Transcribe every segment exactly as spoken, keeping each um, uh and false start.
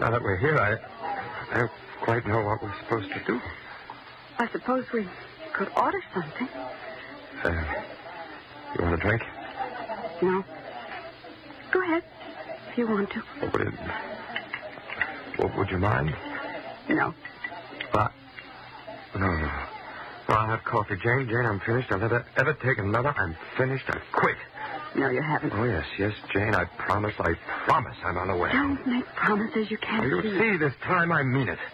Now that we're here, I, I don't quite know what we're supposed to do. I suppose we could order something. Uh, you want a drink? No. Go ahead, if you want to. What would it... What, would you mind? No. But... No, no. No, I'll have coffee. Jane, Jane, I'm finished. I'll never ever take another. I'm finished. I quit. No, you haven't. Oh, yes, yes, Jane. I promise, I promise I'm on the way. Don't make promises you can't You keep. see, this time I mean it.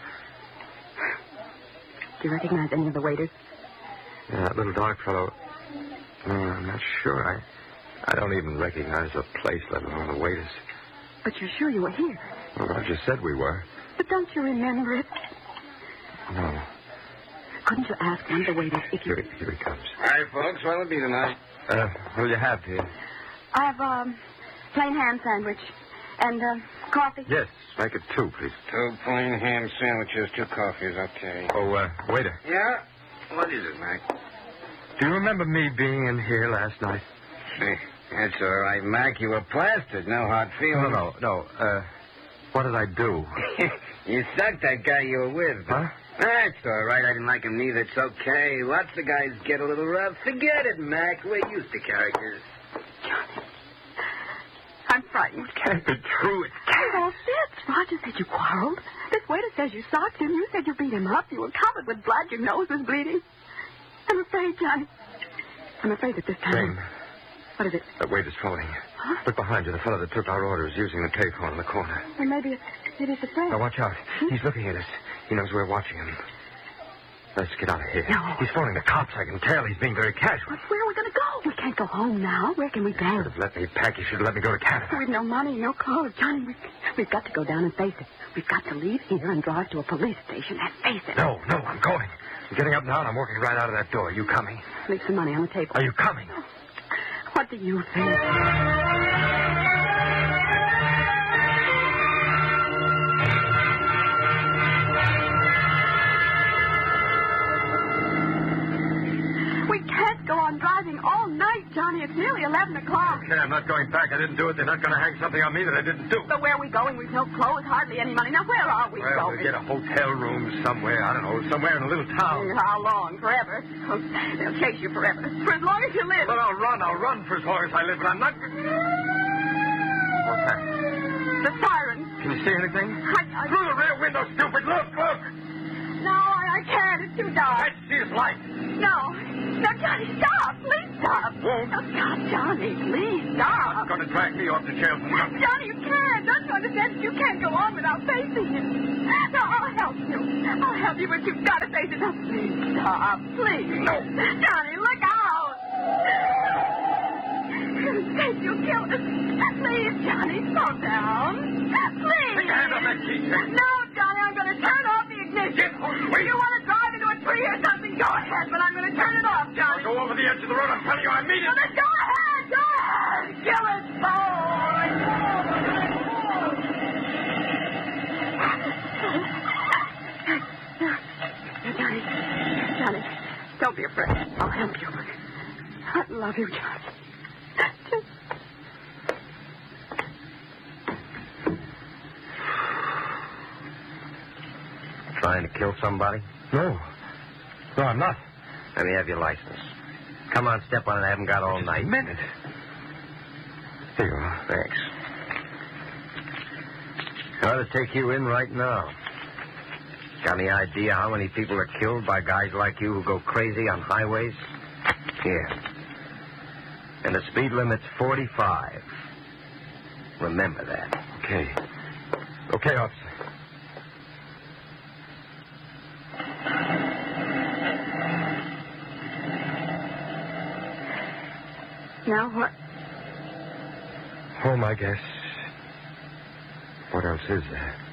Do you recognize any of the waiters? Yeah, that little dark fellow. No, I'm not sure. I I don't even recognize the place, let alone the waiters. But you're sure you were here? Well, Roger said we were. But don't you remember it? No. Couldn't you ask one of the waiters if you... Here, here he comes. Hi, folks. What'll it be tonight? Uh, what'll you have, dear? I have, um, plain ham sandwich and, uh, coffee. Yes, make it two, please. Two plain ham sandwiches, two coffees, okay. Oh, uh, waiter. Yeah? What is it, Mac? Do you remember me being in here last night? Hey, that's all right, Mac. You were plastered. No hard feelings. No, no, no. Uh, what did I do? You sucked that guy you were with. Huh? That's all right. I didn't like him neither. It's okay. Lots of guys get a little rough. Forget it, Mac. We're used to characters. Johnny, I'm frightened. It can't be true. It It all fits. Roger said you quarreled. This waiter says you socked him. You said you beat him up. You were covered with blood. Your nose was bleeding. I'm afraid, Johnny. I'm afraid that this time... Jane, What is it? that waiter's phoning. Huh? Look behind you. The fellow that took our order is using the payphone in the corner. Well, maybe it's, maybe it's a friend. Now, watch out. He's looking at us. He knows we're watching him. Let's get out of here. No. He's phoning the cops. I can tell. He's being very casual. But where are we going to go? We can't go home now. Where can we You go? should have let me pack. You should have let me go to Canada. We've no money, no clothes. Johnny, we've, we've got to go down and face it. We've got to leave here and drive to a police station and face it. No, no, I'm going. I'm getting up now, and I'm walking right out of that door. Are you coming? Leave some money on the table. Are you coming? What do you think? We can't go on driving all night, Johnny. It's nearly eleven o'clock. Okay, I'm not going back. I didn't do it. They're not going to hang something on me that I didn't do. But where are we going? We've no clothes, hardly any money. Now, where are we Well, going? we'll get a hotel room somewhere. I don't know, somewhere in a little town. How long? Forever? Oh, they'll chase you forever. For as long as you live. Well, I'll run. I'll run for as long as I live, but I'm not... What's that? The sirens. Can you see anything? I, I... Through the rear window, stupid. Look, look. No, I, I can't. It's too dark. Let's see his light. No. No, Johnny, stop. Please stop. Won't. No, stop, Johnny. Please stop. Going to drag me off to jail for nothing. Johnny, you can't. Don't you understand that you can't go on without facing it? No, I'll help you. I'll help you, but you've got to face it. Now, please stop. Please. No. Johnny, look out. Take you kill us. Please, Johnny, slow down. Please. Take a hand off that key, Jane. No, Johnny, I'm going to turn off the ignition. Get on, wait. If you want to drive into a tree or something, go ahead, but I'm going to turn it off, Johnny. I'll go over the edge of the road. I'm telling you, I mean No, it. then go ahead, go ahead. Kill us both. Johnny, Johnny, don't be afraid. I'll help you. I love you, Johnny. Just... Trying to kill somebody? No. No, I'm not. Let me have your license. Come on, step on it. I haven't got all night. A minute. Here you are. Thanks. I ought to take you in right now. Got any idea how many people are killed by guys like you who go crazy on highways? Here. And the speed limit's forty-five. Remember that. Okay. Okay, officer. Now what? Home, I guess. What else is there?